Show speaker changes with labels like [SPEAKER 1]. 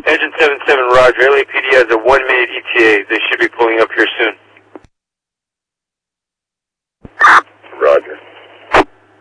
[SPEAKER 1] Engine 77, Roger. LAPD has a 1-minute ETA. They should be pulling